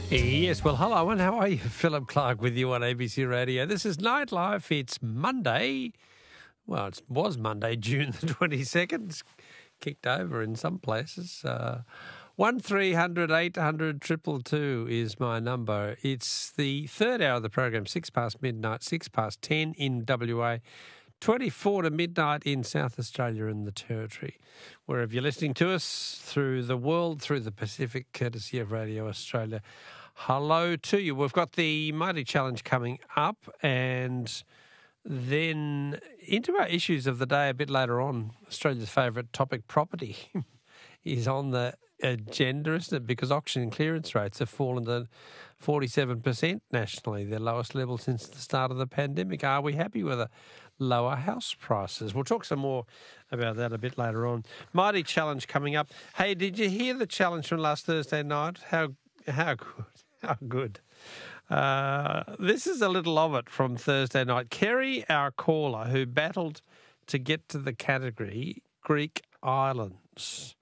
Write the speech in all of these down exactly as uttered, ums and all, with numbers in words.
Yes, well, hello, and how are you? Philip Clark with you on A B C Radio. This is Nightlife. It's Monday. Well, it was Monday, June the twenty-second. It's kicked over in some places. Uh, one three hundred eight hundred two two two is my number. It's the third hour of the program, six past midnight, six past ten in W A, twenty-four to midnight in South Australia and the Territory. Wherever you're listening to us through the world, through the Pacific, courtesy of Radio Australia, hello to you. We've got the Mighty Challenge coming up, and then into our issues of the day a bit later on. Australia's favourite topic, property, is on the agenda, isn't it? Because auction and clearance rates have fallen to forty-seven percent nationally, their lowest level since the start of the pandemic. Are we happy with the lower house prices? We'll talk some more about that a bit later on. Mighty Challenge coming up. Hey, did you hear the challenge from last Thursday night? How how good? How good. Uh, this is a little of it from Thursday night. Kerry, our caller, who battled to get to the category Greek islands.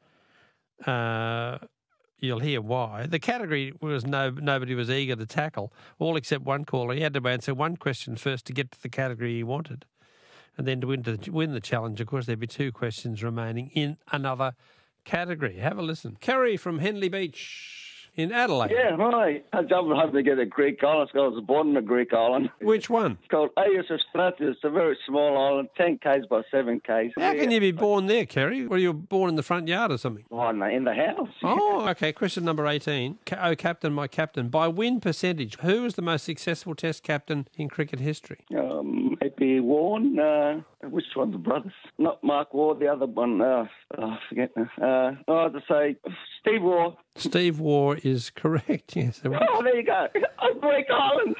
Uh, you'll hear why. The category was no nobody was eager to tackle, all except one caller. He had to answer one question first to get to the category he wanted. And then to win, to win the challenge, of course, there'd be two questions remaining in another category. Have a listen. Kerry from Henley Beach in Adelaide. Yeah, hi. I'm hoping to get a Greek island. I was born in a Greek island. Which one? It's called Agios Stratos. It's a very small island, ten k's by seven k's. How can you be born there, Kerry? Were you born in the front yard or something? Oh, no, in the house. Oh, okay. Question number eighteen. Oh, Captain, my captain. By win percentage, who was the most successful Test captain in cricket history? Um, maybe Warren. Uh, which one? The brothers? Not Mark Ward, the other one. Uh, oh, I forget now. Uh, I have to say Steve Waugh. Steve Waugh is correct, yes. Oh, there you go. I'm Greek island.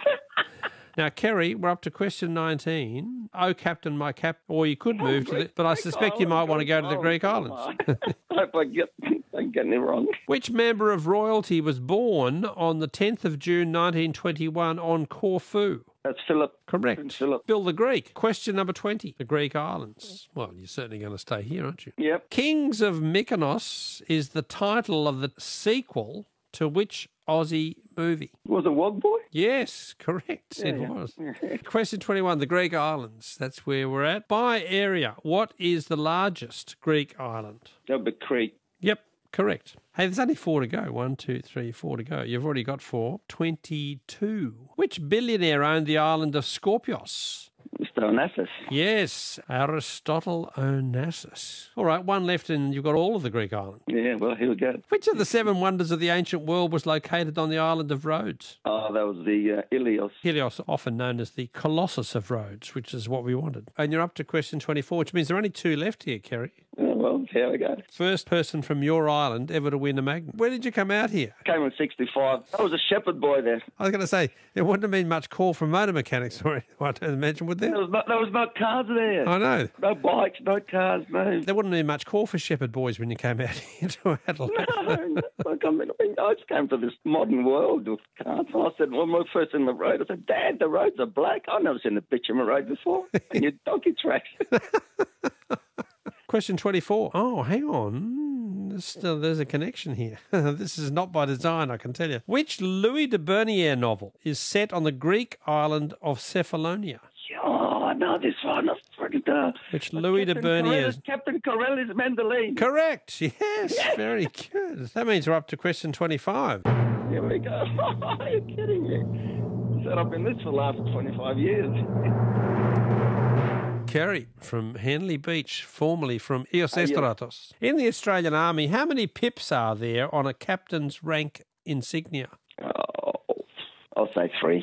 Now, Kerry, we're up to question nineteen. Oh, Captain, my cap. Or you could move oh, to the... But I suspect Greek you might want to go to the Greek islands. I hope I get, I'm getting it wrong. Which member of royalty was born on the tenth of June nineteen twenty-one on Corfu? That's Philip. Correct. Philip. Bill the Greek. Question number twenty. The Greek islands. Well, you're certainly going to stay here, aren't you? Yep. Kings of Mykonos is the title of the sequel to which Aussie movie? Was it Wog Boy? Yes, correct. Yeah, it yeah. was. Question twenty-one. The Greek islands. That's where we're at. By area, what is the largest Greek island? That'd be Crete. Yep. Correct. Hey, there's only four to go. One, two, three, four to go. You've already got four. twenty-two. Which billionaire owned the island of Scorpios? Mister Onassis. Yes, Aristotle Onassis. All right, one left and you've got all of the Greek islands. Yeah, well, here we go. Which of the seven wonders of the ancient world was located on the island of Rhodes? Oh, that was the uh, Ilios. Helios, often known as the Colossus of Rhodes, which is what we wanted. And you're up to question twenty-four, which means there are only two left here, Kerry. Oh, well, here we go. First person from your island ever to win a magnet. Where did you come out here? Came in sixty-five. I was a shepherd boy there. I was going to say, there wouldn't have been much call from motor mechanics, or I don't imagine, would there? There was, not, there was no cars there. I know. No bikes, no cars, no. There wouldn't have been much call for shepherd boys when you came out here to Adelaide. No, I, mean, I just came to this modern world of cars. And I said, well, my first in the road, I said, Dad, the roads are black. I've never seen a bitumen road before. And your donkey tracks. Question twenty-four. Oh, hang on. There's, still, there's a connection here. This is not by design, I can tell you. Which Louis de Bernier novel is set on the Greek island of Cephalonia? Oh, I know this one. Uh, Which Louis de Bernier... Captain Corelli's Mandolin. Correct. Yes, yes. Very good. That means we're up to question twenty-five. Here we go. Are you kidding me? I said I've been this for the last twenty-five years. Kerry from Henley Beach, formerly from Agios Stratos. In the Australian Army, how many pips are there on a captain's rank insignia? Oh, I'll say three.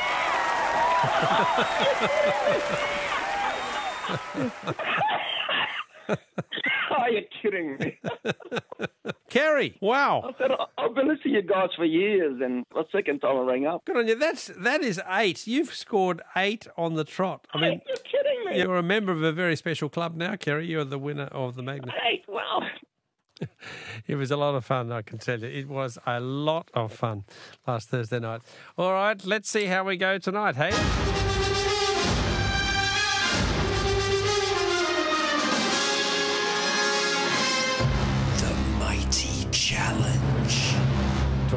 Are you kidding me? Kerry, wow. I said, I've been listening to you guys for years, and the second time I rang up. Good on you. That's, that is eight. You've scored eight on the trot. I mean, you're kidding me. You're a member of a very special club now, Kerry. You're the winner of the magnet. Eight, wow. It was a lot of fun, I can tell you. It was a lot of fun last Thursday night. All right, let's see how we go tonight, hey?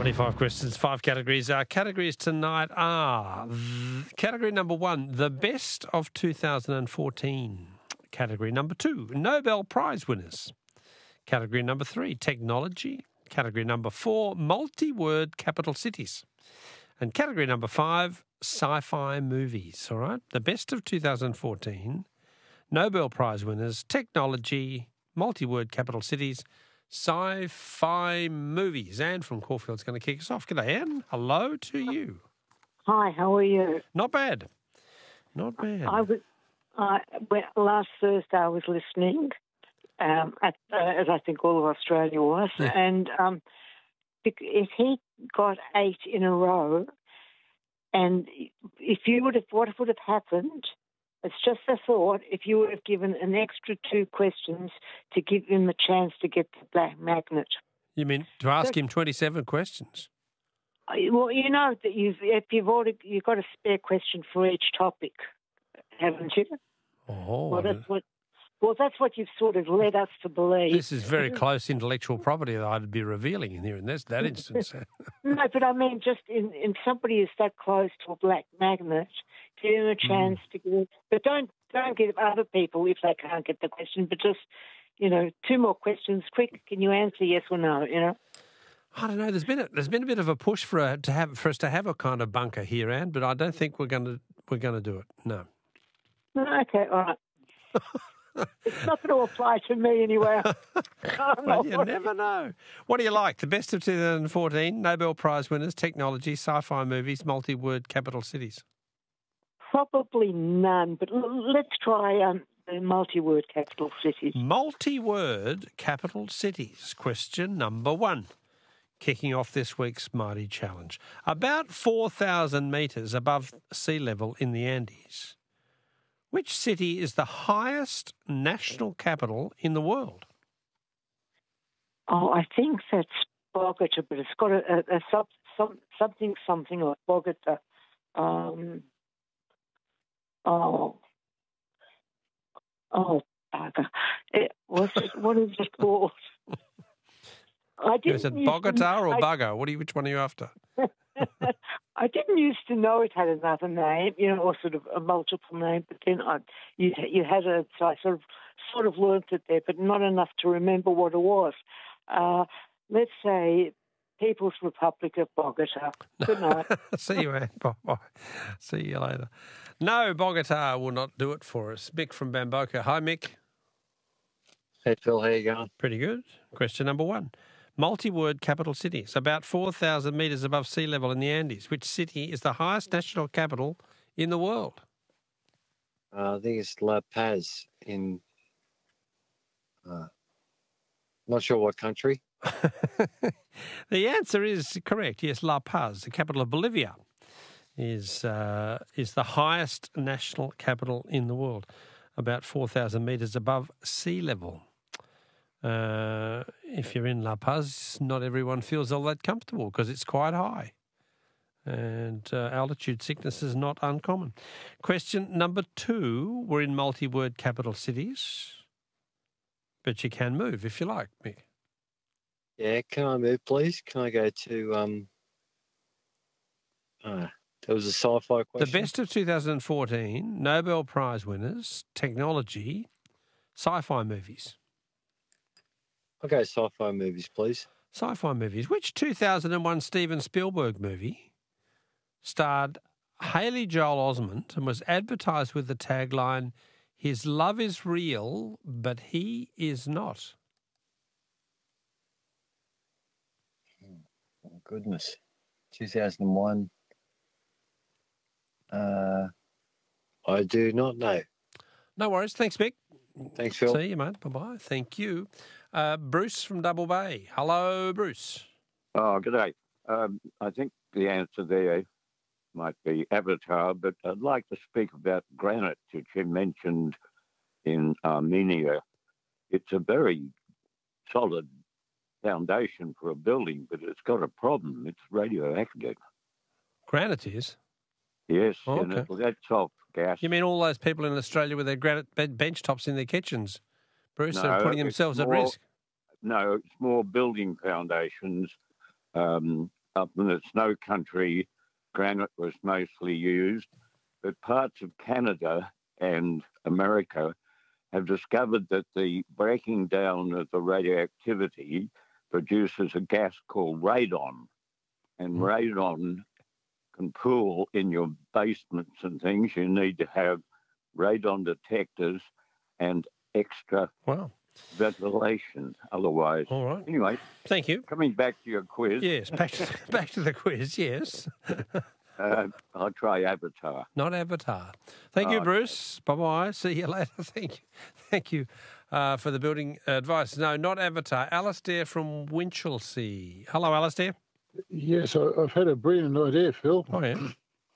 ninety-five questions, five categories. Our categories tonight are category number one, the best of two thousand fourteen. Category number two, Nobel Prize winners. Category number three, technology. Category number four, multi-word capital cities. And category number five, sci-fi movies, all right? The best of two thousand fourteen, Nobel Prize winners, technology, multi-word capital cities, sci-fi movies. Anne from Caulfield's going to kick us off. G'day, Anne. Hello to you. Hi, how are you? Not bad. Not bad. I was, I, well, last Thursday I was listening, um, at, uh, as I think all of Australia was, Yeah. and um, if he got eight in a row, and if you would have, what would have happened? It's just a thought. If you would have given an extra two questions to give him a chance to get the black magnet. You mean to ask him twenty-seven questions? Well, you know that you've if you've already you've got a spare question for each topic, haven't you? Oh, Well, that's what. Well, that's what you've sort of led us to believe. this is very close intellectual property that I'd be revealing in here in this that instance. No, but I mean, just in, in somebody is that close to a black magnet, give them a chance mm. to get it. But don't don't give other people if they can't get the question. But just you know, two more questions, quick. Can you answer yes or no? You know. I don't know. There's been a, there's been a bit of a push for a, to have for us to have a kind of bunker here, Anne, but I don't think we're going to we're going to do it. No. Okay, all right. It's not going to apply to me anyway. Well, you never know. What do you like? The best of two thousand fourteen, Nobel Prize winners, technology, sci-fi movies, multi-word capital cities. Probably none, but l- let's try um, the multi-word capital cities. Multi-word capital cities. Question number one. Kicking off this week's Mighty Challenge. About four thousand metres above sea level in the Andes, which city is the highest national capital in the world? Oh, I think that's Bogota, but it's got a, a, a sub, some, something, something like Bogota. Um, oh, oh, bugger. It, what's it, what is it called? I didn't Is it used Bogota to, or I, Bugger? What are you, which one are you after? I didn't used to know it had another name, you know, or sort of a multiple name. But then I, you, you had it, so I sort of, sort of learnt it there, but not enough to remember what it was. Uh, let's say People's Republic of Bogota. Good night. See you, Anne. Bye-bye. See you later. No, Bogota will not do it for us. Mick from Bamboka. Hi, Mick. Hey, Phil. How you going? Pretty good. Question number one. Multi-word capital cities, about four thousand metres above sea level in the Andes. Which city is the highest national capital in the world? Uh, I think it's La Paz in, uh, not sure what country. The answer is correct. Yes, La Paz, the capital of Bolivia, is uh, is the highest national capital in the world, about four thousand metres above sea level. Uh, if you're in La Paz, not everyone feels all that comfortable because it's quite high. And uh, altitude sickness is not uncommon. Question number two. We're in multi-word capital cities, but you can move if you like, Mick. Yeah, can I move, please? Can I go to, um, uh, there was a sci-fi question. The best of two thousand fourteen, Nobel Prize winners, technology, sci-fi movies. I'll go sci-fi movies, please. Sci-fi movies. Which two thousand one Steven Spielberg movie starred Haley Joel Osment and was advertised with the tagline, "His love is real, but he is not"? Oh, goodness. two thousand one. Uh, I do not know. No worries. Thanks, Mick. Thanks, Phil. See you, mate. Bye-bye. Thank you. Uh, Bruce from Double Bay. Hello, Bruce. Oh, good day. Um, I think the answer there might be Avatar, but I'd like to speak about granite, which you mentioned in Armenia. It's a very solid foundation for a building, but it's got a problem. It's radioactive. Granite is? Yes, Oh, and okay. it lets off gas. You mean all those people in Australia with their granite bed bench tops in their kitchens, Bruce, No, are putting it's themselves at more- risk? No, it's more building foundations. Um, up in the snow country, granite was mostly used, but parts of Canada and America have discovered that the breaking down of the radioactivity produces a gas called radon. And radon can pool in your basements and things. You need to have radon detectors and extra Wow. ventilation otherwise. All right. Anyway, Thank you. coming back to your quiz, Yes, back to, back to the quiz, yes. uh, I'll try Avatar. Not Avatar. Thank you, Oh, Bruce. Bye-bye. See you later. Thank you. Thank you uh, for the building advice. No, not Avatar. Alistair from Winchelsea. Hello, Alistair. Yes, I, I've had a brilliant idea, Phil. Oh, yeah.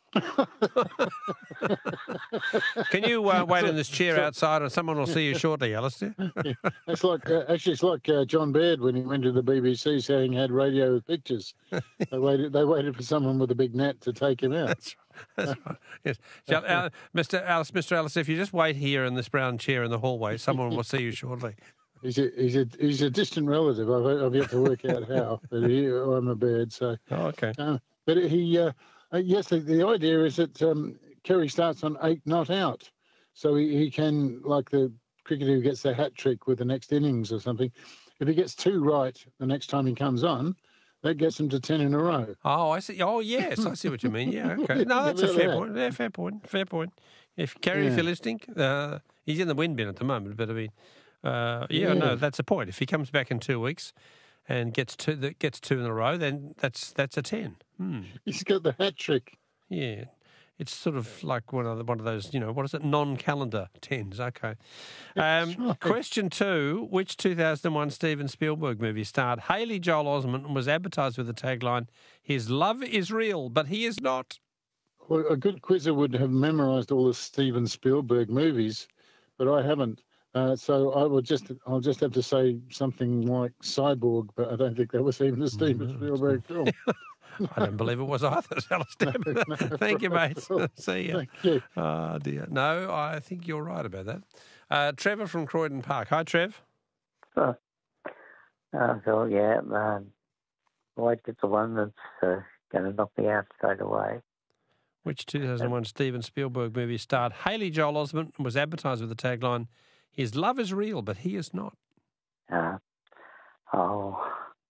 Can you uh, wait in this chair outside and someone will see you shortly, Alistair? It's like uh, actually, it's like uh, John Baird when he went to the B B C saying he had radio with pictures. They waited. They waited for someone with a big net to take him out. That's right. That's right. Yes. So, uh, Mister Alice, Mister Alice, if you just wait here in this brown chair in the hallway, someone will see you shortly. He's a he's a he's a distant relative. I've I've yet to work out how, but he, I'm a Baird. So, Oh, okay. uh, but he uh, uh, yes, the, the idea is that um, Kerry starts on eight not out, so he, he can, like the cricketer who gets the hat trick with the next innings or something. If he gets two right the next time he comes on, that gets him to ten in a row. Oh, I see. Oh, yes, I see what you mean. Yeah, okay. No, that's a Never fair heard point. Yeah, fair point. Fair point. If Kerry, if Yeah. you're listening, uh, he's in the wind bin at the moment, but I mean, uh, yeah, Yeah. no, that's a point. If he comes back in two weeks and gets two, that gets two in a row, then that's that's a ten. Hmm. He's got the hat trick. Yeah, it's sort of like one of the, one of those, you know, what is it? Non-calendar tens. Okay. Um, right. Question two: which two thousand one Steven Spielberg movie starred Haley Joel Osment and was advertised with the tagline "His love is real, but he is not"? Well, a good quizzer would have memorised all the Steven Spielberg movies, but I haven't. Uh, so I will just, I'll just have to say something like Cyborg, but I don't think that was even a Steven No, Spielberg film. I don't believe it was either, Alistair. No, Thank you, mate. right. See you. Thank you. Oh, dear. No, I think you're right about that. Uh, Trevor from Croydon Park. Hi, Trev. Oh, uh, so yeah, um, White is the one that's uh, going to knock me out straight away. Which two thousand one Steven Spielberg movie starred Haley Joel Osment and was advertised with the tagline, "His love is real, but he is not"? Uh, I'll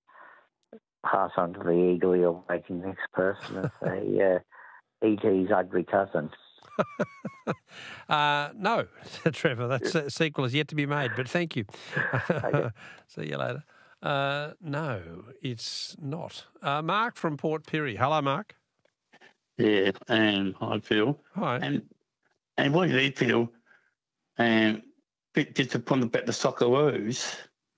pass on to the eagerly awaiting next person and say uh, E T's ugly cousin. uh, no, Trevor, that uh, sequel is yet to be made, but thank you. See you later. Uh, no, it's not. Uh, Mark from Port Pirie. Hello, Mark. Yeah, and hi, Phil. Hi. And and what do you feel? And bit disappointed about the Socceroos,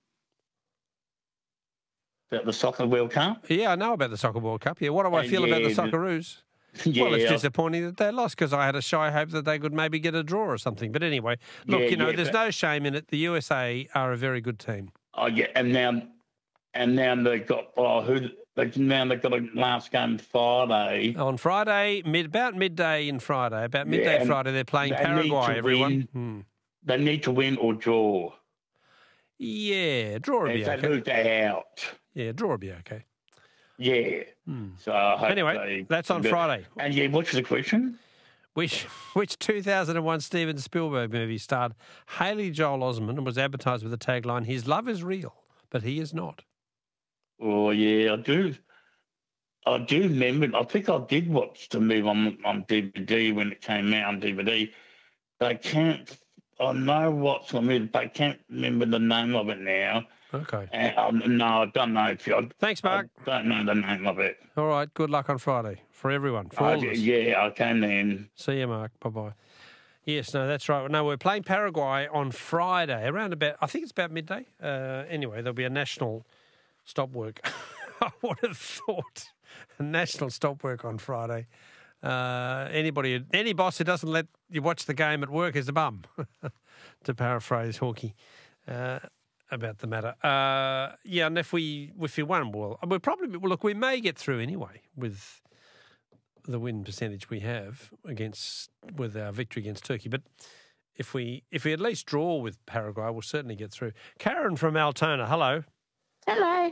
about the Soccer World Cup. Yeah, I know about the Soccer World Cup. Yeah, what do I Uh, feel about the yeah, the- Socceroos? Yeah, Well, it's disappointing that they lost because I had a shy hope that they could maybe get a draw or something. But anyway, look, Yeah, you know, yeah, there's but- no shame in it. The U S A are a very good team. Oh yeah, and now and now they've got oh who they now they've got a last game Friday. On Friday, mid about midday in Friday, about midday Yeah, and Friday, they're playing they need Paraguay, to everyone. win. Hmm. They need to win or draw. Yeah, draw would be If they okay. lose, they're out. Yeah, draw would be okay. Yeah. Hmm. So I hope Anyway, they- that's on but- Friday. And yeah, what's the question? Which which two thousand one Steven Spielberg movie starred Haley Joel Osment and was advertised with the tagline, "His love is real, but he is not"? Oh yeah, I do. I do remember. I think I did watch the movie on on D V D when it came out on D V D. But I can't. I know what's the movie, but I can't remember the name of it now. Okay. And, um, no, I don't know if you. Thanks, Mark. I don't know the name of it. All right, good luck on Friday for everyone, for I, all of us. yeah, I can then. See you, Mark. Bye-bye. Yes, no, that's right. No, we're playing Paraguay on Friday, around about, I think it's about midday. Uh, anyway, there'll be a national stop work. I would have thought a national stop work on Friday. Uh, anybody, any boss who doesn't let you watch the game at work is a bum, to paraphrase Hawkey. Uh, about the matter. Uh, yeah, and if we if we won, well, we'll probably, well, look, we may get through anyway with the win percentage we have against with our victory against Turkey. But if we if we at least draw with Paraguay, we'll certainly get through. Karen from Altona, hello. Hello.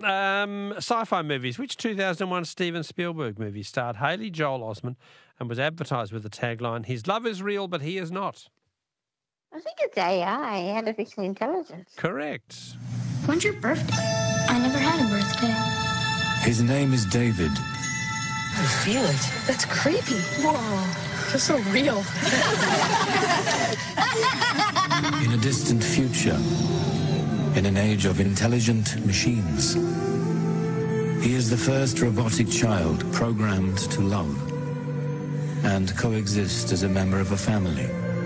Um, sci-fi movies. Which two thousand one Steven Spielberg movie starred Haley Joel Osment and was advertised with the tagline, "His love is real, but he is not"? I think it's A I, artificial intelligence. Correct. When's your birthday? I never had a birthday. His name is David. I feel it. That's creepy. Whoa, you're so real. In a distant future, in an age of intelligent machines, he is the first robotic child programmed to love and coexist as a member of a family.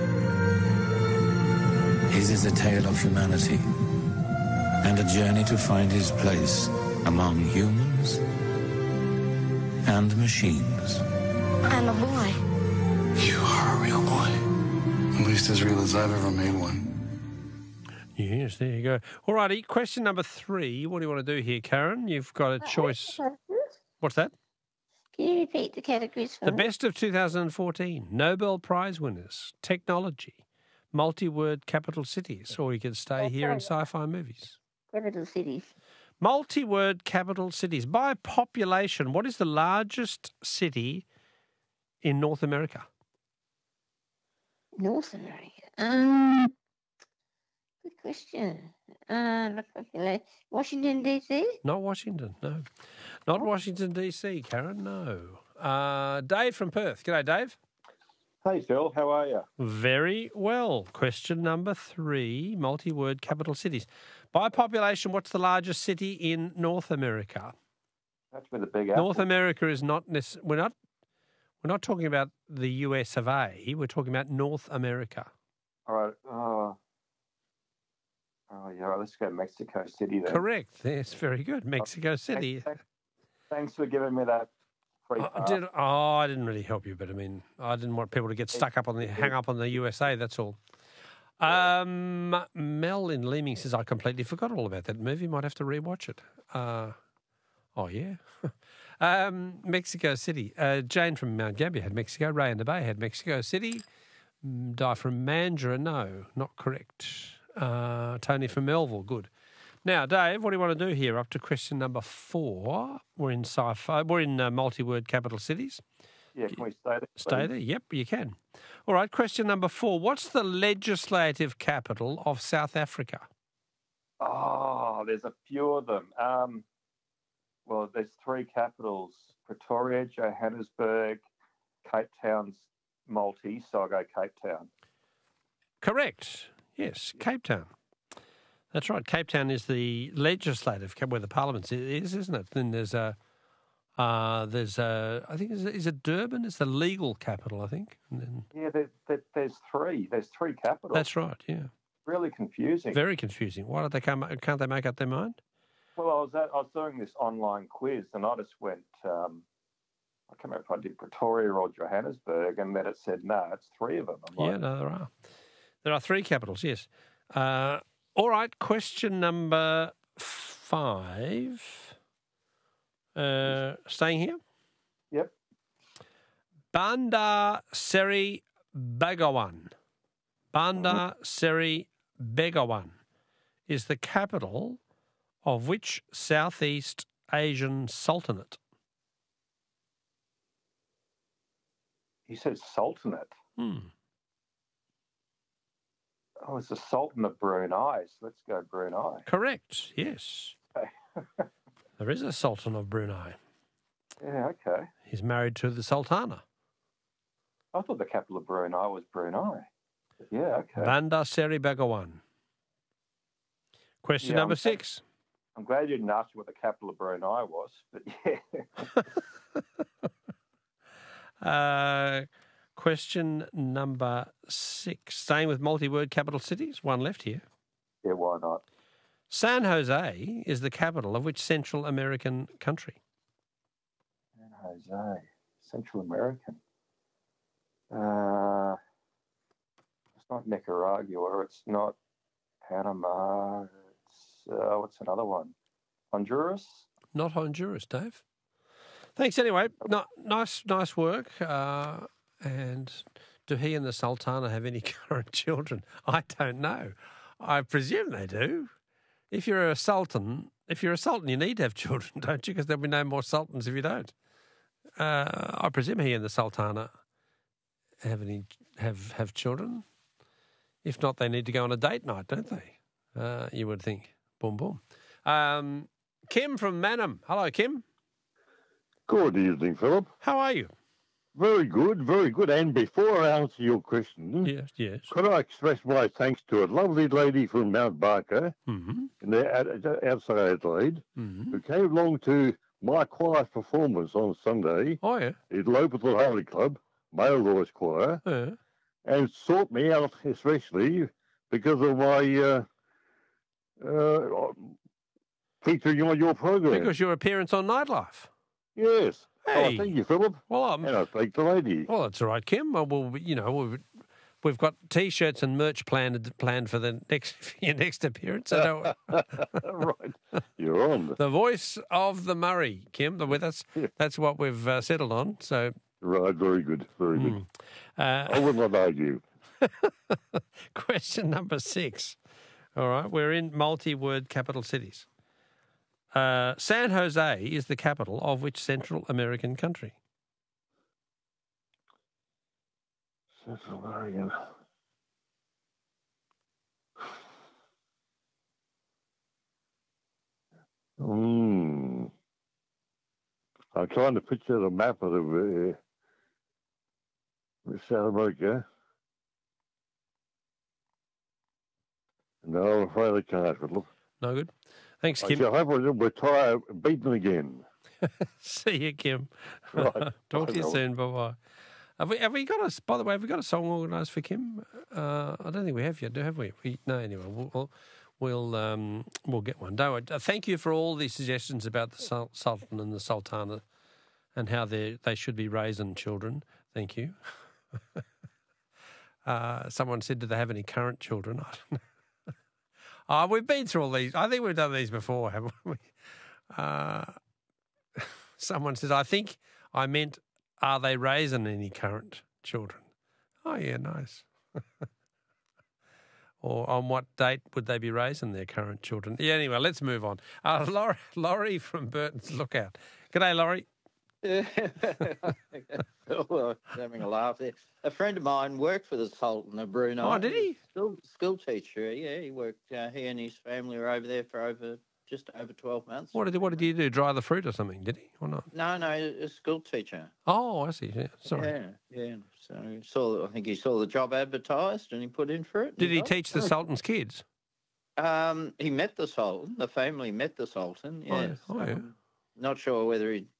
His is a tale of humanity and a journey to find his place among humans and machines. I'm a boy. You are a real boy. At least as real as I've ever made one. Yes, there you go. All righty, question number three. What do you want to do here, Karen? You've got a choice. What's that? Can you repeat the categories for The me? best of two thousand fourteen. Nobel Prize winners. Technology. Multi-word capital cities. Or you can stay here in sci-fi movies. Capital cities. Multi-word capital cities. By population, what is the largest city in North America? North America. Um, good question. Uh, the population. Washington, D C? Not Washington, no. Not Washington, D C, Karen, no. Uh, Dave from Perth. G'day, Dave. Hey, Phil. How are you? Very well. Question number three, multi-word capital cities. By population, what's the largest city in North America? That's where the big apple. North America is not necess- we're not we're not talking about the U S of A. We're talking about North America. All right. Oh, oh yeah. Right, let's go Mexico City then. Correct. Yes, very good. Mexico City. Thanks, thanks for giving me that free I pass. did, oh, I didn't really help you, but I mean, I didn't want people to get stuck up on the hang up on the U S A. That's all. Um, Mel in Leeming says I completely forgot all about that movie. Might have to rewatch it. Uh, oh yeah. um, Mexico City. Uh, Jane from Mount Gambier had Mexico. Ray in the Bay had Mexico City. Mm, Di from Mandurah, no, not correct. Uh, Tony from Melville, good. Now, Dave, what do you want to do here? Up to question number four. We're in sci-fi. We're in uh, multi-word capital cities. Yeah, can we stay there? Stay please? there? Yep, you can. All right, question number four. What's the legislative capital of South Africa? Oh, there's a few of them. Um, well, there's three capitals: Pretoria, Johannesburg, Cape Town's Maltese. So I'll go Cape Town. Correct. Yes, Cape Town. That's right. Cape Town is the legislative cap- where the parliament is, isn't it? Then there's a, uh, there's a, I think is it, is it Durban? It's the legal capital, I think. And then, Yeah, there, there, there's three. There's three capitals. that's right. Yeah. Really confusing. Very confusing. Why don't they come? Can't they make up their mind? Well, I was at, I was doing this online quiz, and I just went. Um, I can't remember if I did Pretoria or Johannesburg, and then it said no, it's three of them. I'm Yeah, like, no, there are. There are three capitals. Yes. Uh, all right. Question number five. Uh, staying here. Yep. Bandar Seri Begawan. Bandar Seri Begawan is the capital of which Southeast Asian Sultanate? He said Sultanate. Hmm. Oh, it's the Sultan of Brunei. So let's go Brunei. Correct. Yes. Okay. There is a Sultan of Brunei. Yeah, okay. He's married to the Sultana. I thought the capital of Brunei was Brunei. But yeah, okay. Bandar Seri Begawan. Question Yeah, number I'm- six. I'm glad you didn't ask me what the capital of Brunei was, but yeah. Uh, question number six. Staying with multi-word capital cities. One left here. Yeah, why not? San Jose is the capital of which Central American country? San Jose, Central American. Uh, it's not Nicaragua. It's not Panama. It's uh, what's another one? Honduras. Not Honduras, Dave. Thanks anyway. No, nice, nice work. Uh, and do he and the Sultana have any current children? I don't know. I presume they do. If you're a sultan, if you're a sultan, you need to have children, don't you? Because there'll be no more sultans if you don't. Uh, I presume he and the sultana have any have have children. If not, they need to go on a date night, don't they? Uh, you would think. Boom, boom. Um, Kim from Manham. Hello, Kim. Good evening, Philip. How are you? Very good, very good. And before I answer your question, yes, yes. could I express my thanks to a lovely lady from Mount Barker, mm-hmm. in the, outside Adelaide, mm-hmm. who came along to my choir performance on Sunday. Oh, yeah. At Loperton Holy Club, Male Voice Choir, yeah. and sought me out especially because of my uh, uh, featuring on your program. Because your appearance on Nightlife. Yes. Hey. Oh, thank you, Philip. Well, um, and I thank the lady. Well, that's all right, Kim. Well, we'll you know, we've, we've got T-shirts and merch planned planned for the next for your next appearance. So right, you're on. The voice of the Murray, Kim, with us. That's what we've uh, settled on. So right, very good, very good. Mm. Uh, I would not argue. Question number six. All right, we're in multi-word capital cities. Uh, San Jose is the capital of which Central American country? Central American. Hmm. I'm trying to picture the map of the uh, South America. No, I'm afraid I can't, Philip. No good. Thanks, I Kim. shall hope I don't retire beaten again. See you, Kim. Right. Talk to you Bye, soon. Bye-bye. Have we, have we got a, by the way, have we got a song organised for Kim? Uh, I don't think we have yet, do have we? we no, anyway, we'll, we'll, we'll, um, we'll get one. Don't worry. Uh, thank you for all these suggestions about the Sul- Sultan and the Sultana and how they they should be raising children. Thank you. uh, someone said, do they have any current children? I don't know. Oh, we've been through all these. I think we've done these before, haven't we? Uh, someone says, I think I meant, are they raising any current children? Oh, yeah, nice. Or on what date would they be raising their current children? Yeah, anyway, let's move on. Uh, Laurie, Laurie from Burton's Lookout. G'day, Laurie. Yeah, well, having a laugh there. A friend of mine worked for the Sultan of Brunei. Oh, did he? School, school teacher, yeah. He worked, uh, he and his family were over there for over just over twelve months. What did, what did he do? Dry the fruit or something, did he? Or not? No, no, a school teacher. Oh, I see. Yeah, sorry. Yeah, yeah. So he saw, I think he saw the job advertised and he put in for it. Did he got teach the it. Sultan's kids? Um, he met the Sultan. The family met the Sultan, Oh, yes. oh, yeah. Um, not sure whether he